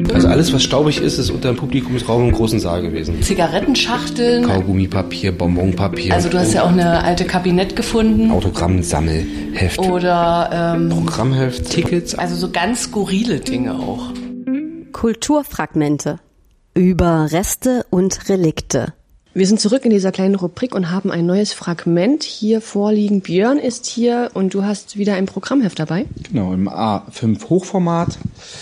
Also alles, was staubig ist, ist unter dem Publikumsraum im großen Saal gewesen. Zigarettenschachteln. Kaugummipapier, Bonbonpapier. Also du hast ja auch eine alte Kabinett gefunden. Autogrammsammelheft. Oder Programmheft, Tickets. Also so ganz skurrile Dinge auch. Kulturfragmente. Überreste und Relikte. Wir sind zurück in dieser kleinen Rubrik und haben ein neues Fragment hier vorliegen. Björn ist hier und du hast wieder ein Programmheft dabei. Genau, im A5 Hochformat.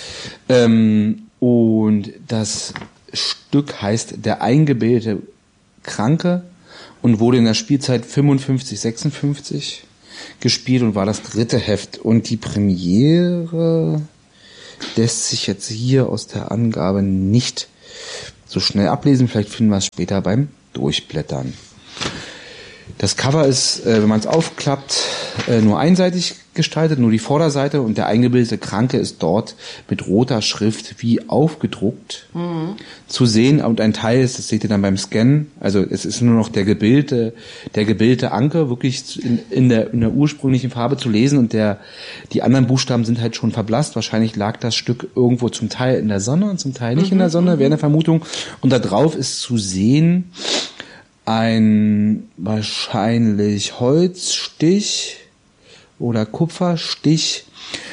Und das Stück heißt Der eingebildete Kranke und wurde in der Spielzeit 55-56 gespielt und war das 3. Heft. Und die Premiere lässt sich jetzt hier aus der Angabe nicht so schnell ablesen. Vielleicht finden wir es später beim Durchblättern. Das Cover ist, wenn man es aufklappt, nur einseitig gestaltet, nur die Vorderseite, und der eingebildete Kranke ist dort mit roter Schrift wie aufgedruckt zu sehen, und ein Teil ist, das seht ihr dann beim Scannen, also es ist nur noch der gebilde Anke wirklich in der ursprünglichen Farbe zu lesen, und die anderen Buchstaben sind halt schon verblasst. Wahrscheinlich lag das Stück irgendwo zum Teil in der Sonne und zum Teil nicht in der Sonne, wäre eine Vermutung, und da drauf ist zu sehen ein wahrscheinlich Holzstich oder Kupferstich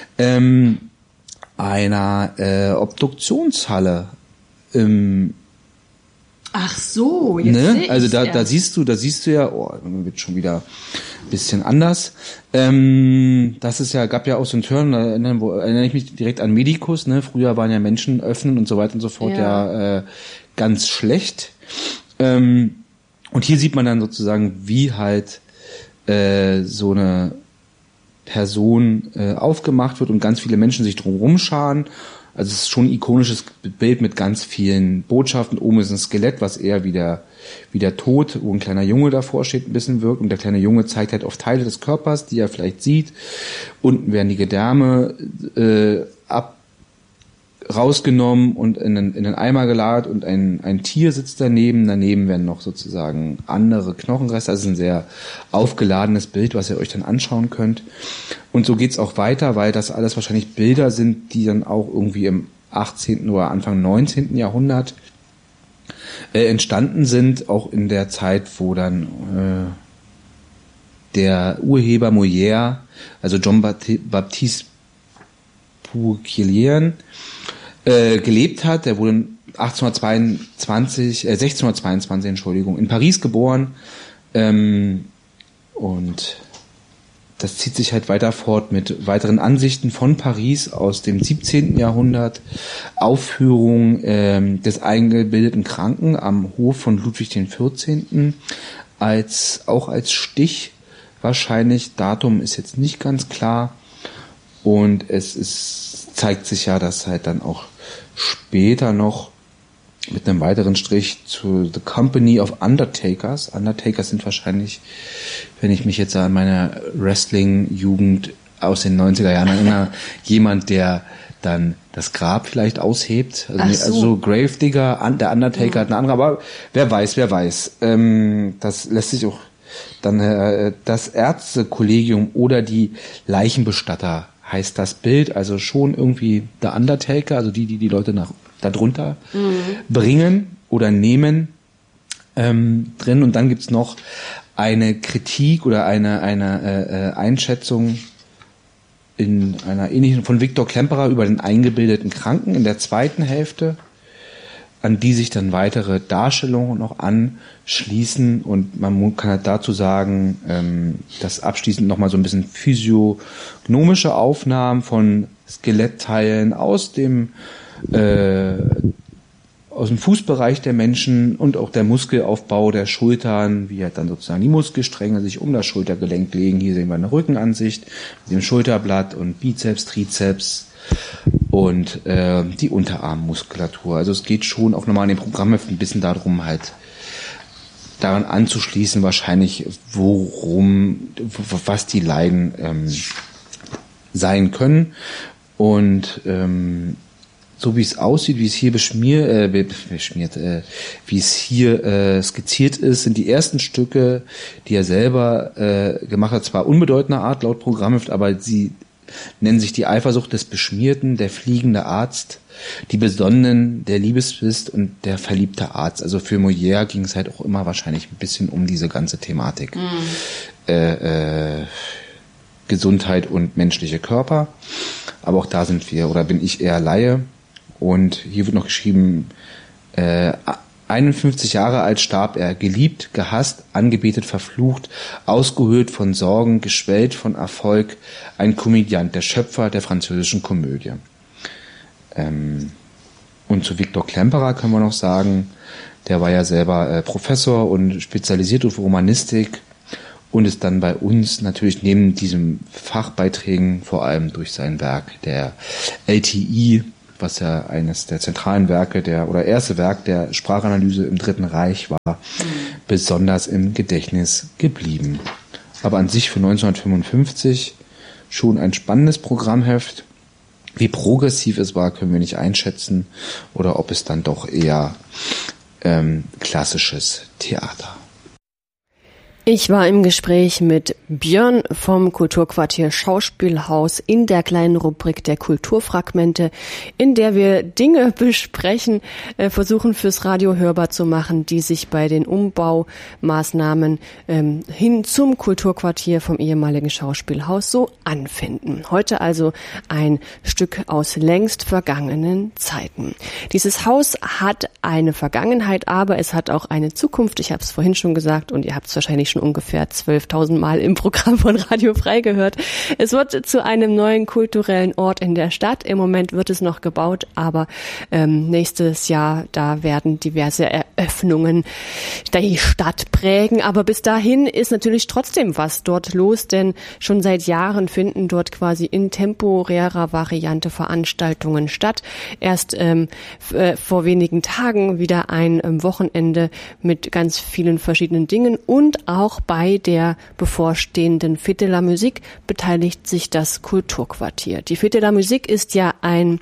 einer Obduktionshalle. Ach so, jetzt sehe ich. Also da siehst du ja, wird schon wieder ein bisschen anders. Das ist ja, gab ja auch so einen Turn, da erinnere ich mich direkt an Medikus, ne? Früher waren ja Menschen öffnen und so weiter und so fort ja ganz schlecht. Und hier sieht man dann sozusagen, wie halt so eine Person aufgemacht wird und ganz viele Menschen sich drumherum scharen. Also es ist schon ein ikonisches Bild mit ganz vielen Botschaften. Oben ist ein Skelett, was eher wie der Tod, wo ein kleiner Junge davor steht, ein bisschen wirkt. Und der kleine Junge zeigt halt auf Teile des Körpers, die er vielleicht sieht. Unten werden die Gedärme rausgenommen und in den Eimer geladen, und ein Tier sitzt daneben. Daneben werden noch sozusagen andere Knochenreste. Also ein sehr aufgeladenes Bild, was ihr euch dann anschauen könnt. Und so geht's auch weiter, weil das alles wahrscheinlich Bilder sind, die dann auch irgendwie im 18. oder Anfang 19. Jahrhundert entstanden sind, auch in der Zeit, wo dann der Urheber Molière, also John Baptiste Pouquelien, gelebt hat. Der wurde 1622, in Paris geboren, und das zieht sich halt weiter fort mit weiteren Ansichten von Paris aus dem 17. Jahrhundert, Aufführung des eingebildeten Kranken am Hof von Ludwig XIV. Auch als Stich wahrscheinlich, Datum ist jetzt nicht ganz klar, und zeigt sich ja, dass halt dann auch später noch mit einem weiteren Strich zu The Company of Undertakers. Undertakers sind wahrscheinlich, wenn ich mich jetzt an meine Wrestling-Jugend aus den 90er Jahren erinnere, jemand, der dann das Grab vielleicht aushebt. Also so Gravedigger, der Undertaker hat eine andere, aber wer weiß. Das lässt sich auch dann das Ärztekollegium oder die Leichenbestatter heißt das Bild, also schon irgendwie der Undertaker, also die Leute da drunter bringen oder nehmen drin. Und dann gibt's noch eine Kritik oder eine Einschätzung in einer ähnlichen von Viktor Klemperer über den eingebildeten Kranken in der zweiten Hälfte, an die sich dann weitere Darstellungen noch anschließen, und man kann halt dazu sagen, dass abschließend nochmal so ein bisschen physiognomische Aufnahmen von Skelettteilen aus dem Fußbereich der Menschen und auch der Muskelaufbau der Schultern, wie halt dann sozusagen die Muskelstränge sich um das Schultergelenk legen. Hier sehen wir eine Rückenansicht mit dem Schulterblatt und Bizeps, Trizeps und die Unterarmmuskulatur. Also es geht schon auch nochmal in dem Programmheft ein bisschen darum, halt daran anzuschließen, wahrscheinlich was die Leiden sein können. Und so wie es aussieht, wie es hier wie es hier skizziert ist, sind die ersten Stücke, die er selber gemacht hat, zwar unbedeutender Art laut Programmheft, aber sie nennen sich die Eifersucht des Beschmierten, der fliegende Arzt, die Besonnenen, der Liebeswist und der verliebte Arzt. Also für Molière ging es halt auch immer wahrscheinlich ein bisschen um diese ganze Thematik. Gesundheit und menschliche Körper. Aber auch da bin ich eher Laie. Und hier wird noch geschrieben, 51 Jahre alt starb er, geliebt, gehasst, angebetet, verflucht, ausgehöhlt von Sorgen, geschwellt von Erfolg, ein Komödiant, der Schöpfer der französischen Komödie. Und zu Viktor Klemperer können wir noch sagen, der war ja selber Professor und spezialisiert auf Romanistik und ist dann bei uns natürlich neben diesen Fachbeiträgen vor allem durch sein Werk der LTI, was ja eines der zentralen Werke erste Werk der Sprachanalyse im Dritten Reich war, besonders im Gedächtnis geblieben. Aber an sich für 1955 schon ein spannendes Programmheft. Wie progressiv es war, können wir nicht einschätzen oder ob es dann doch eher klassisches Theater. Ich war im Gespräch mit Björn vom Kulturquartier Schauspielhaus in der kleinen Rubrik der Kulturfragmente, in der wir Dinge besprechen, versuchen fürs Radio hörbar zu machen, die sich bei den Umbaumaßnahmen hin zum Kulturquartier vom ehemaligen Schauspielhaus so anfinden. Heute also ein Stück aus längst vergangenen Zeiten. Dieses Haus hat eine Vergangenheit, aber es hat auch eine Zukunft. Ich habe es vorhin schon gesagt und ihr habt es wahrscheinlich schon ungefähr 12.000 Mal im Programm von Radio Frei gehört. Es wird zu einem neuen kulturellen Ort in der Stadt. Im Moment wird es noch gebaut, aber nächstes Jahr, da werden diverse Eröffnungen die Stadt prägen. Aber bis dahin ist natürlich trotzdem was dort los, denn schon seit Jahren finden dort quasi in temporärer Variante Veranstaltungen statt. Erst vor wenigen Tagen wieder ein Wochenende mit ganz vielen verschiedenen Dingen und auch bei der bevorstehenden Fête de la Musique beteiligt sich das Kulturquartier. Die Fête de la Musique ist ja eine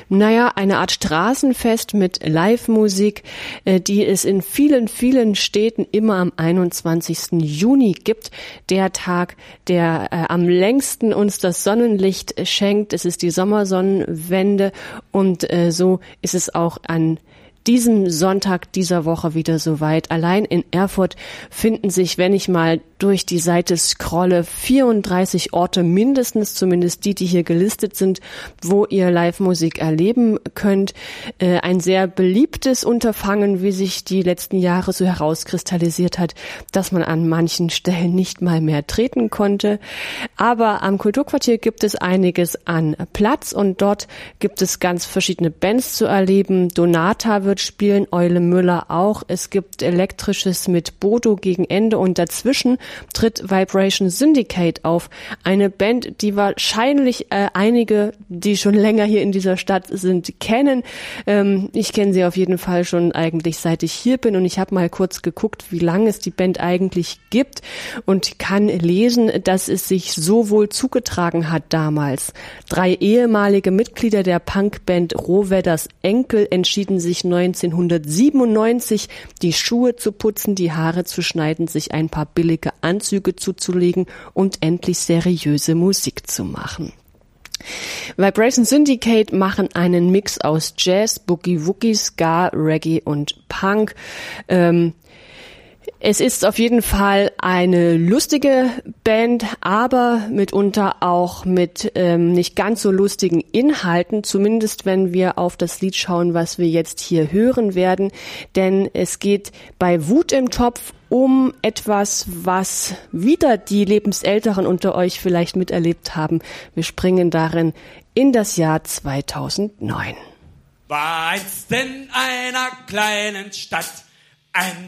Art Straßenfest mit Live-Musik, die es in vielen, vielen Städten immer am 21. Juni gibt. Der Tag, der am längsten uns das Sonnenlicht schenkt. Es ist die Sommersonnenwende und so ist es auch an diesem Sonntag dieser Woche wieder soweit. Allein in Erfurt finden sich, wenn ich mal durch die Seite scrolle, 34 Orte mindestens, zumindest die hier gelistet sind, wo ihr Live-Musik erleben könnt. Ein sehr beliebtes Unterfangen, wie sich die letzten Jahre so herauskristallisiert hat, dass man an manchen Stellen nicht mal mehr treten konnte. Aber am Kulturquartier gibt es einiges an Platz und dort gibt es ganz verschiedene Bands zu erleben. Donata wird spielen, Eule Müller auch. Es gibt Elektrisches mit Bodo gegen Ende und dazwischen tritt Vibration Syndicate auf. Eine Band, die wahrscheinlich einige, die schon länger hier in dieser Stadt sind, kennen. Ich kenne sie auf jeden Fall schon eigentlich seit ich hier bin und ich habe mal kurz geguckt, wie lange es die Band eigentlich gibt und kann lesen, dass es sich so wohl zugetragen hat damals. 3 ehemalige Mitglieder der Punkband Rohwedders Enkel entschieden sich 1997 die Schuhe zu putzen, die Haare zu schneiden, sich ein paar billige Anzüge zuzulegen und endlich seriöse Musik zu machen. Vibration Syndicate machen einen Mix aus Jazz, Boogie-Woogie, Ska, Reggae und Punk. Es ist auf jeden Fall eine lustige Band, aber mitunter auch mit nicht ganz so lustigen Inhalten, zumindest wenn wir auf das Lied schauen, was wir jetzt hier hören werden. Denn es geht bei Wut im Topf um etwas, was wieder die Lebensälteren unter euch vielleicht miterlebt haben. Wir springen darin in das Jahr 2009. War einst in einer kleinen Stadt ein